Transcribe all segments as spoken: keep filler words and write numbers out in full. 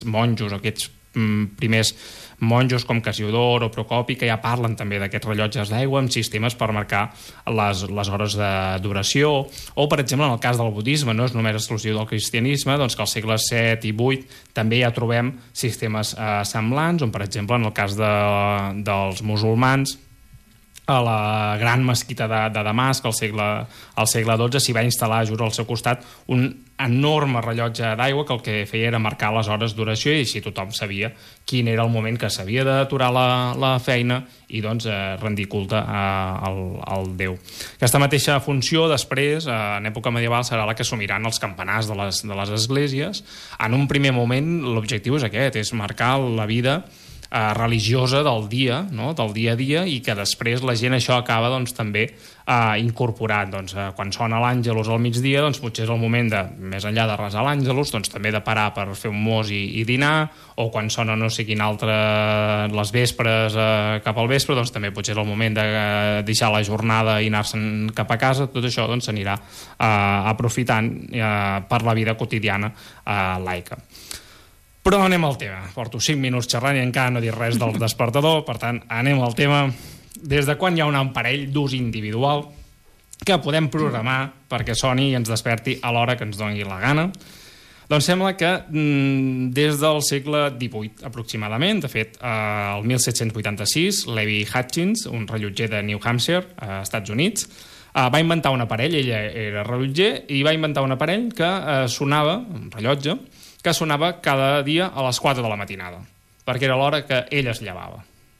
monjos, aquests mm, primers monjos com Casiodor o Procopi, que ja parlen també d'aquests rellotges d'aigua amb sistemes per marcar les, les hores de duració, o per exemple en el cas del budisme, no és només exclusiu del cristianisme, doncs que als segles set i vuit també ja trobem sistemes eh, semblants, on per exemple en el cas de, dels musulmans, a la gran mesquita de, de Damasc al segle, al segle dotze s'hi va instal·lar just al seu costat un enorme rellotge d'aigua que el que feia era marcar les hores d'oració i així tothom sabia quin era el moment que s'havia d'aturar la, la feina i doncs eh, rendir culte a, al, al Déu. Aquesta mateixa funció després, eh, en època medieval, serà la que assumiran els campanars de les, de les esglésies. En un primer moment l'objectiu és aquest, és marcar la vida Eh, religiosa del dia, no? Del dia a dia, i que després la gent això acaba doncs, també eh, incorporant. Doncs, eh, quan sona l'àngelus al migdia, doncs, potser és el moment de, més enllà de resar l'àngelus, doncs, també de parar per fer un mos i, i dinar, o quan sona no sé quin altre les vespres eh, cap al vespre, doncs també potser és el moment de eh, deixar la jornada i anar-se'n cap a casa. Tot això doncs, s'anirà eh, aprofitant eh, per la vida quotidiana eh, laica. Però anem al tema. Porto cinc minuts xerrant i encara no he dit res del despertador, per tant, anem al tema. Des de quan hi ha un aparell d'ús individual que podem programar perquè soni i ens desperti a l'hora que ens doni la gana? Doncs sembla que mm, des del segle divuit aproximadament, de fet, eh, el mil set-cents vuitanta-sis, Levi Hutchins, un rellotger de New Hampshire, a Estats Units, eh, va inventar un aparell, ell era rellotger, i va inventar un aparell que eh, sonava, un rellotge, que sonava cada dia a les quatre de la matinada, perquè era l'hora que ell es llevava.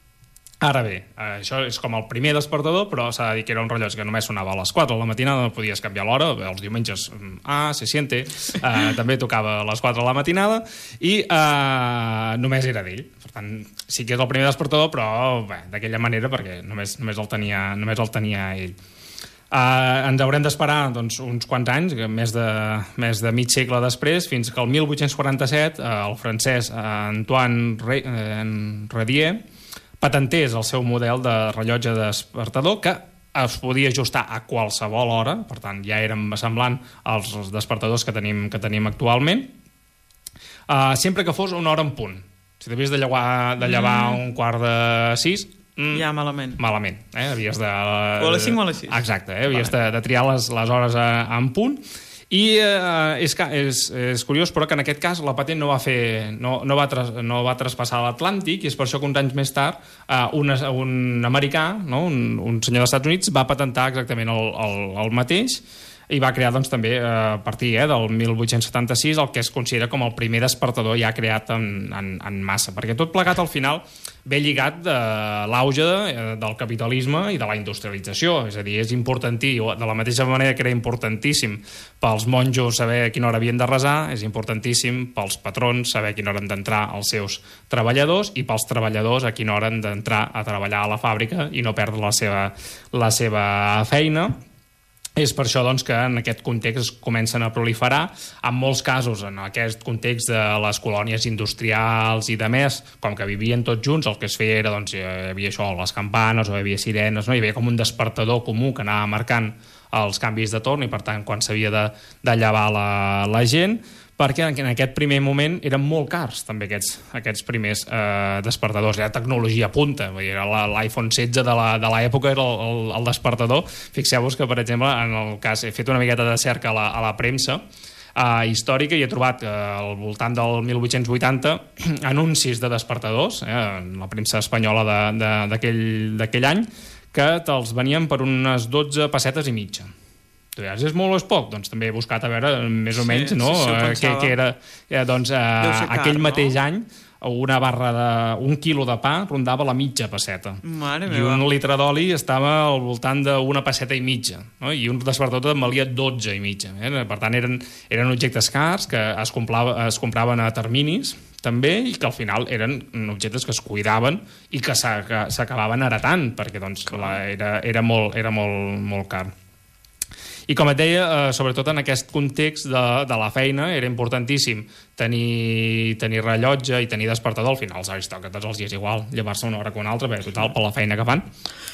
Ara bé, això és com el primer despertador, però s'ha de dir que era un rellotge que només sonava a les quatre de la matinada, no podies canviar l'hora, els diumenges, ah, se siente, eh, també tocava a les quatre de la matinada, i eh, només era d'ell. Per tant, sí que és el primer despertador, però bé, d'aquella manera, perquè només, només, el tenia, només el tenia ell. Uh, ens haurem d'esperar doncs, uns quants anys, més de, més de mig segle després, fins que el mil vuit-cents quaranta-set uh, el francès uh, Antoine Re, uh, Redier patentés el seu model de rellotge despertador que es podia ajustar a qualsevol hora, per tant ja érem semblant als despertadors que tenim, que tenim actualment, uh, sempre que fos una hora en punt. Si t'havies de llevar, de llevar mm. un quart de sis, Mm, ja, malament. Malament, eh? Havies de... O a les cinc o a les sis. Exacte, eh? Havies de, de triar les, les hores a, a en punt. I eh, és, és, és curiós, però que en aquest cas la patent no va fer, no, no va, tras, no va traspassar l'Atlàntic, i és per això que uns anys més tard eh, un, un americà, no? un, un senyor dels Estats Units, va patentar exactament el, el, el mateix, i va crear doncs, també eh, a partir eh, del mil vuit-cents setanta-sis el que es considera com el primer despertador ja creat en, en, en massa, perquè tot plegat al final ve lligat de l'auge de, del capitalisme i de la industrialització, és a dir, és importantíssim, de la mateixa manera que era importantíssim pels monjos saber a quina hora havien de resar, és importantíssim pels patrons saber a quina hora han d'entrar els seus treballadors i pels treballadors a quina hora han d'entrar a treballar a la fàbrica i no perdre la seva, la seva feina. És per això doncs, que en aquest context es comencen a proliferar, en molts casos en aquest context de les colònies industrials i de més, com que vivien tots junts, el que es feia era, doncs, hi havia això, les campanes o hi havia sirenes, no? Hi havia com un despertador comú que anava marcant els canvis de torn i per tant quan s'havia de, de llevar la, la gent, perquè en aquest primer moment eren molt cars també aquests, aquests primers eh, despertadors. Era tecnologia punta, l'iPhone setze de l'època era el, el, el despertador. Fixeu-vos que, per exemple, en el cas, he fet una miqueta de cerca a la, a la premsa eh, històrica i he trobat eh, al voltant del mil vuit-cents vuitanta anuncis de despertadors, eh, en la premsa espanyola d'aquell any, que te'ls venien per unes dotze pessetes i mitja. Tu diràs, és molt o és poc? Doncs també he buscat a veure més o menys, sí, no? Sí, sí, que, que era, eh, doncs, eh, car, aquell mateix no? any una barra de... un quilo de pa rondava la mitja pesseta. Mare I meva. un litre d'oli estava al voltant d'una pesseta i mitja, no? I un despertador en valia dotze i mitja. Eh? Per tant, eren, eren objectes cars que es, comprava, es compraven a terminis també, i que al final eren objectes que es cuidaven i que s'acabaven heretant, perquè doncs, la, era, era, molt, era molt, molt car. I com et deia, eh, sobretot en aquest context de, de la feina, era importantíssim tenir, tenir rellotge i tenir despertador. Al final, els aristòcrates els és igual llevar-se una hora que una altra, bé, total, per la feina que fan.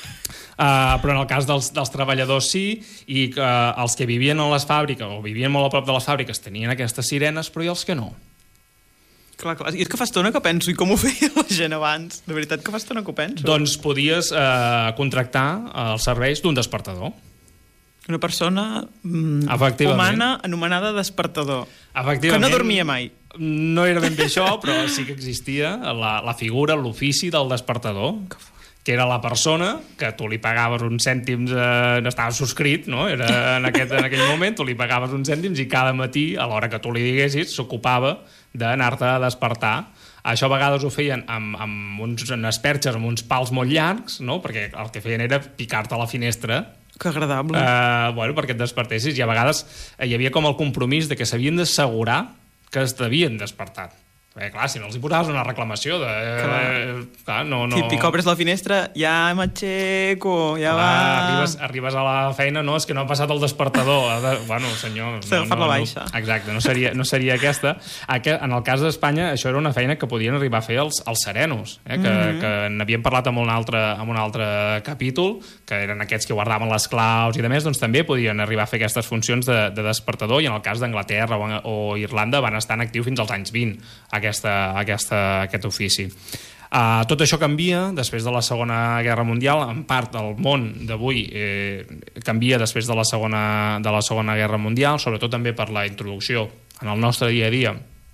Uh, però en el cas dels, dels treballadors sí, i que uh, els que vivien a les fàbriques o vivien molt a prop de les fàbriques tenien aquestes sirenes, però i els que no? Clar, clar. I és que fa estona que penso, i com ho feia la gent abans? De veritat que fa estona que ho penso. Doncs podies eh, contractar els serveis d'un despertador. Una persona mm, Efectivament. humana anomenada despertador. Efectivament. Que no dormia mai. No era ben bé això, però sí que existia la, la figura, l'ofici del despertador, que era la persona que tu li pagaves uns cèntims, eh, no estava subscrit, no? Era en, aquest, en aquell moment, tu li pagaves uns cèntims i cada matí, a l'hora que tu li diguessis, s'ocupava d'anar-te a despertar. Això a vegades ho feien amb, amb uns, unes perxes, amb uns pals molt llargs, no? Perquè el que feien era picar-te a la finestra. Que agradable. Uh, bueno, perquè et despertessis. I a vegades hi havia com el compromís de que s'havien d'assegurar que es devien despertat. Perquè, clar, si no els hi posaves una reclamació de... Clar. Eh, clar, no, no... Típic, obres la finestra, ja m'aixeco, ja clar, va... Arribes, arribes a la feina, no, és que no ha passat el despertador. Ha de... Bueno, senyor... S'ha no, agafat no, la baixa. No, exacte, no seria, no seria aquesta. En el cas d'Espanya, això era una feina que podien arribar a fer els, els serenos, eh? que, mm-hmm. que n'havíem parlat en un, altre, en un altre capítol, que eren aquests que guardaven les claus i de més, doncs també podien arribar a fer aquestes funcions de, de despertador, i en el cas d'Anglaterra o, o Irlanda van estar en actiu fins als anys vint, aquesta, aquesta aquest ofici. Uh, tot això canvia després de la Segona Guerra Mundial. En part, el món d'avui eh, canvia després de la, segona, de la Segona Guerra Mundial, sobretot també per la introducció en el nostre dia a dia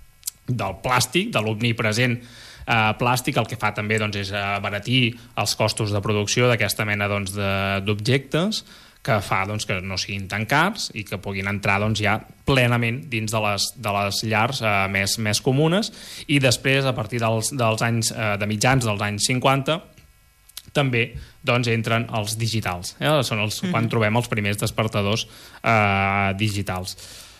del plàstic, de l'omnipresent eh, plàstic. El que fa també doncs, és abaratir els costos de producció d'aquesta mena doncs, d'objectes, que fa doncs, que no siguin tan cars i que puguin entrar doncs, ja plenament dins de les, de les llars eh, més, més comunes. I després, a partir dels, dels anys, eh, de mitjans dels anys cinquanta, també doncs, entren els digitals. Eh? Són els, mm-hmm. quan trobem els primers despertadors eh, digitals.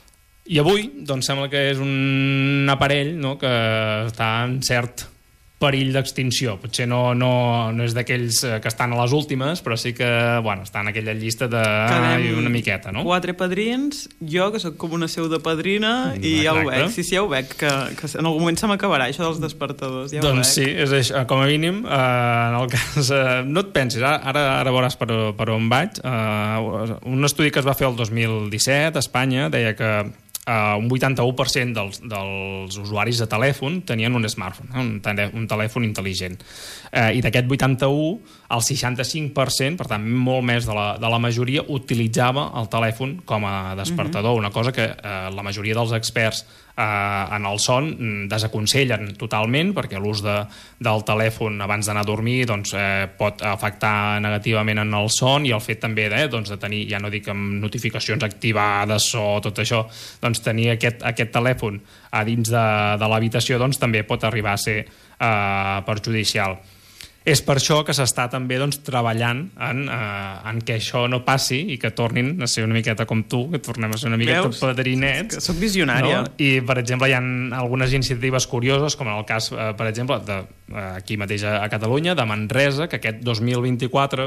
I avui doncs, sembla que és un aparell, no?, que està en cert perill d'extinció. Potser no, no, no és d'aquells que estan a les últimes, però sí que bueno, està en aquella llista de ai, una miqueta, no? Quatre padrins, jo, que sóc com una seu de padrina, mm, i ja ho veig. Sí, sí, ja ho veig, que, que en algun moment se m'acabarà això dels despertadors. Ja doncs sí, és això, com a mínim, eh, en el cas... Eh, no et pensis, ara, ara veuràs per, per on vaig. Eh, un estudi que es va fer el dos mil disset a Espanya deia que Uh, un vuitanta-u per cent dels, dels usuaris de telèfon tenien un smartphone, eh? un, tele, un telèfon intel·ligent. Uh, I d'aquest vuitanta-u, el seixanta-cinc per cent, per tant, molt més de la, de la majoria, utilitzava el telèfon com a despertador, mm-hmm. una cosa que uh, la majoria dels experts uh, en el son desaconsellen totalment, perquè l'ús de, del telèfon abans d'anar a dormir doncs, eh, pot afectar negativament en el son, i el fet també de, doncs, de tenir, ja no dic amb notificacions activades o tot això, doncs tenir aquest, aquest telèfon a dins de, de l'habitació doncs, també pot arribar a ser eh, perjudicial. És per això que s'està també doncs, treballant en, eh, en que això no passi i que tornin a ser una miqueta com tu, que tornem a ser una miqueta Veus? padrinets. Que soc visionària. No? I, per exemple, hi ha algunes iniciatives curioses, com en el cas, eh, per exemple, de, eh, aquí mateix a, a Catalunya, de Manresa, que aquest dos mil vint-i-quatre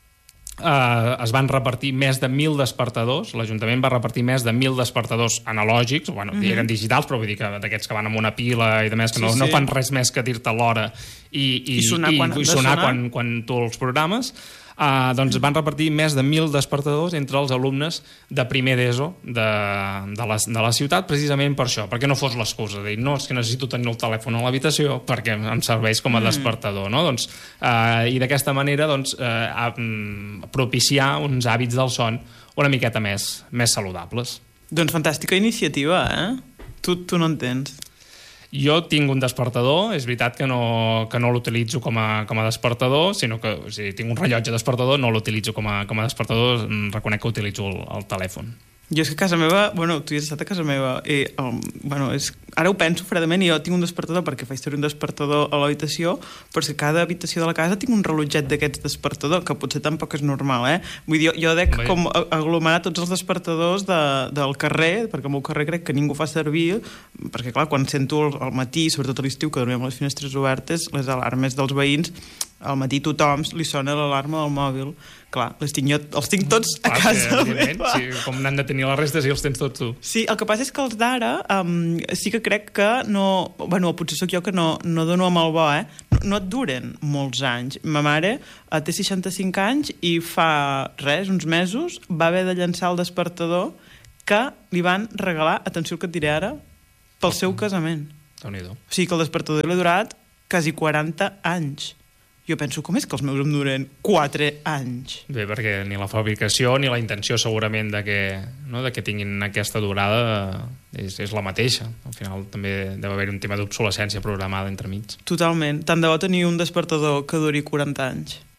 Uh, es van repartir més de mil despertadors. L'Ajuntament va repartir més de mil despertadors analògics, bueno, mm-hmm. eren digitals, però vull dir que d'aquests que van amb una pila i de més, que sí, no, sí. no fan res més que dir-te l'hora i, i, I sonar, i, quan, i sonar, sonar. Quan, quan tu els programes. Uh, doncs van repartir més de mil despertadors entre els alumnes de primer d'ESO de, de, la, de la ciutat, precisament per això, perquè no fos l'excusa de dir, no, és que necessito tenir el telèfon a l'habitació perquè em serveix com a despertador, no? Doncs, uh, i d'aquesta manera doncs, uh, uh, propiciar uns hàbits del son una miqueta més, més saludables. Doncs fantàstica iniciativa, eh? Tu, tu no entens. Jo tinc un despertador, és veritat que no, que no l'utilitzo com a, com a despertador, sinó que o sigui, tinc un rellotge despertador, no l'utilitzo com a, com a despertador, reconec que utilitzo el, el telèfon. Jo és que a casa meva, bueno, tu ja has estat a casa meva, i, um, bueno, és, ara ho penso fredament, i jo tinc un despertador perquè faig servir un despertador a l'habitació, però és que cada habitació de la casa tinc un rellotget d'aquests despertador, que potser tampoc és normal, eh? Vull dir, jo, jo dec Bé. com aglomerar tots els despertadors de, del carrer, perquè al meu carrer crec que ningú fa servir, perquè clar, quan sento al, al matí, sobretot a l'estiu, que dormim amb les finestres obertes, les alarmes dels veïns, al matí tothom li sona l'alarma del mòbil. Clar, les tinc jo, els tinc tots a Clar, casa sí, meva. Sí, com n'han de tenir les restes i els tens tots tu. Sí, el que passa és que els d'ara um, sí que crec que no... Bueno, potser sóc jo que no, no dono amb el bo, eh? No, no et duren molts anys. Ma mare uh, té seixanta-cinc anys i fa res, uns mesos, va haver de llançar el despertador que li van regalar, atenció el que et diré ara, pel seu casament. Déu-n'hi-do. O sigui que el despertador l'he durat quasi quaranta anys. Jo penso, com és que els meus em duren quatre anys? Bé, perquè ni la fabricació ni la intenció segurament de que, no, de que tinguin aquesta durada és, és la mateixa. Al final també deu haver un tema d'obsolescència programada entremig. Totalment. Tant de bo tenir un despertador que duri quaranta anys.